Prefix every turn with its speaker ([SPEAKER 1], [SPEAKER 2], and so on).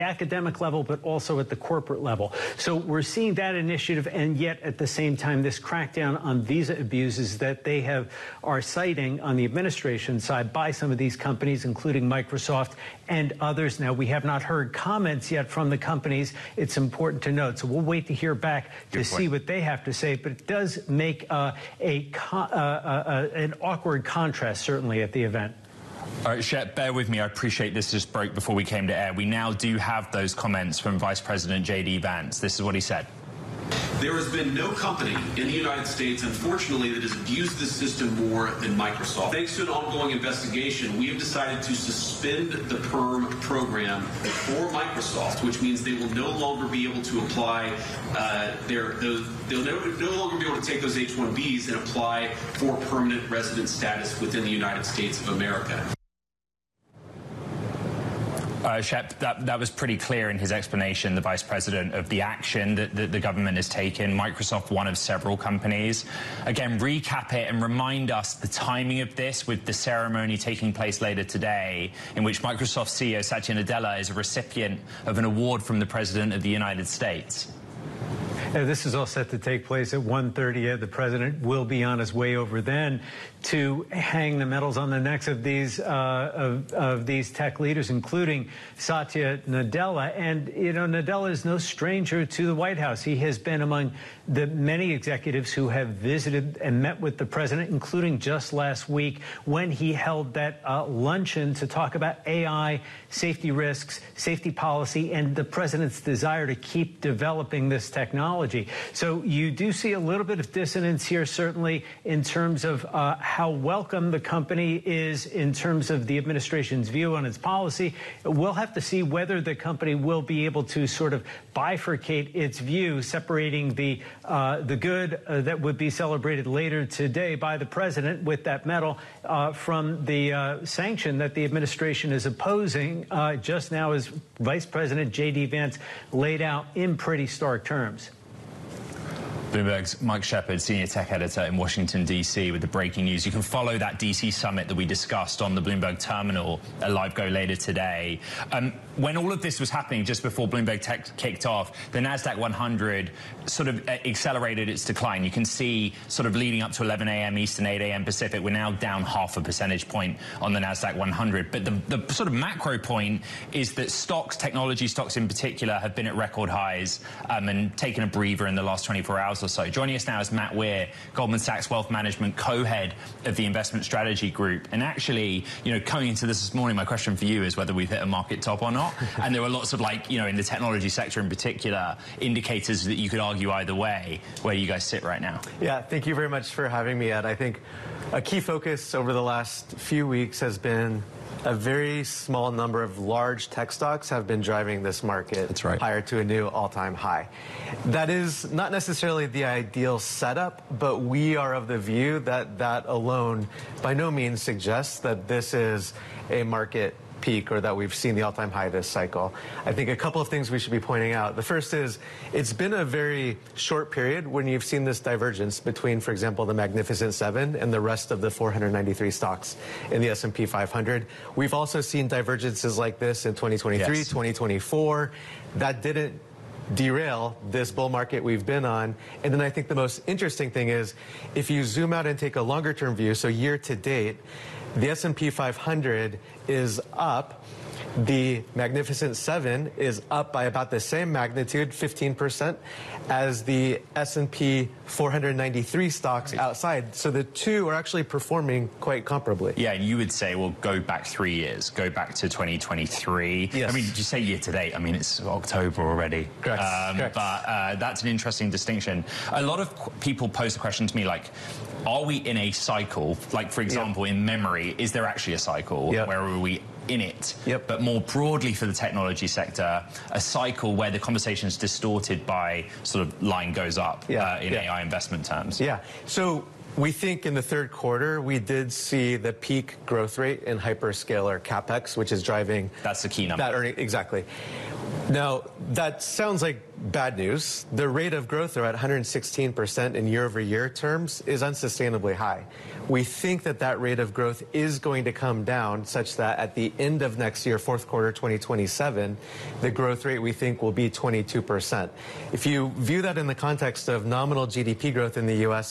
[SPEAKER 1] academic level, but also at the corporate level. So we're seeing that initiative, and yet at the same time, this crackdown on visa abuses that they are citing on the administration side by some of these companies, including Microsoft and others. Now, we have not heard comments yet from the companies. It's important to note. So we'll wait to hear back to see what they have to say. But it does make an awkward contrast, certainly, at the event.
[SPEAKER 2] All right, Shep, bear with me. I appreciate this just broke before we came to air. We now do have those comments from Vice President J.D. Vance. This is what he said.
[SPEAKER 3] There has been no company in the United States, unfortunately, that has abused this system more than Microsoft. Thanks to an ongoing investigation, we have decided to suspend the PERM program for Microsoft, which means they will no longer be able to apply they'll no longer be able to take those H-1Bs and apply for permanent resident status within the United States of America.
[SPEAKER 2] Shep, that was pretty clear in his explanation, the Vice President, of the action that the government has taken. Microsoft, one of several companies. Again, recap it and remind us the timing of this, with the ceremony taking place later today, in which Microsoft CEO Satya Nadella is a recipient of an award from the President of the United States.
[SPEAKER 1] This is all set to take place at 1:30. The president will be on his way over then to hang the medals on the necks of these tech leaders, including Satya Nadella. And, you know, Nadella is no stranger to the White House. He has been among the many executives who have visited and met with the president, including just last week when he held that luncheon to talk about AI, safety risks, safety policy, and the president's desire to keep developing this technology. So you do see a little bit of dissonance here, certainly, in terms of how welcome the company is in terms of the administration's view on its policy. We'll have to see whether the company will be able to sort of bifurcate its view, separating the good that would be celebrated later today by the president with that medal from the sanction that the administration is opposing just now, as Vice President J.D. Vance laid out in pretty stark terms.
[SPEAKER 2] Bloomberg's Mike Shepard, senior tech editor in Washington, D.C., with the breaking news. You can follow that D.C. summit that we discussed on the Bloomberg terminal at LiveGo later today. When all of this was happening, just before Bloomberg Tech kicked off, the NASDAQ 100 sort of accelerated its decline. You can see sort of leading up to 11 a.m. Eastern, 8 a.m. Pacific, we're now down 0.5 percentage point on the NASDAQ 100. But the sort of macro point is that stocks, technology stocks in particular, have been at record highs and taken a breather in the last 24 hours or so. Joining us now is Matt Weir, Goldman Sachs Wealth Management co-head of the Investment Strategy Group. And actually, you know, coming into this morning, my question for you is whether we've hit a market top or not. And there were lots of, like, you know, in the technology sector in particular, indicators that you could argue either way. Where do you guys sit right now?
[SPEAKER 4] Yeah, thank you very much for having me, Ed. I think a key focus over the last few weeks has been a very small number of large tech stocks have been driving this market higher to a new all-time high. That is not necessarily the ideal setup, but we are of the view that that alone by no means suggests that this is a market peak or that we've seen the all-time high this cycle. I think a couple of things we should be pointing out. The first is it's been a very short period when you've seen this divergence between, for example, the Magnificent Seven and the rest of the 493 stocks in the S&P 500. We've also seen divergences like this in 2023, 2024. That didn't derail this bull market we've been on. And then I think the most interesting thing is if you zoom out and take a longer term view, so year to date, the S&P 500 is up. The Magnificent Seven is up by about the same magnitude, 15%, as the S&P 493 stocks outside. So the two are actually performing quite comparably.
[SPEAKER 2] Yeah, and you would say, well, go back 3 years, go back to 2023.
[SPEAKER 4] Yes.
[SPEAKER 2] I mean, did you say year to date? I mean, it's October already.
[SPEAKER 4] Correct. Correct.
[SPEAKER 2] But that's an interesting distinction. A lot of people pose the question to me, like, are we in a cycle? Like, for example, in memory, is there actually a cycle? Where are we in it? But more broadly for the technology sector, a cycle where the conversation is distorted by sort of line goes up in AI investment terms.
[SPEAKER 4] So we think in the third quarter, we did see the peak growth rate in hyperscaler CapEx, which is driving...
[SPEAKER 2] That's the key number.
[SPEAKER 4] That earning, exactly. Now, that sounds like bad news. The rate of growth, though, at 116% in year-over-year terms, is unsustainably high. We think that that rate of growth is going to come down such that at the end of next year, fourth quarter 2027, the growth rate we think will be 22%. If you view that in the context of nominal GDP growth in the U.S.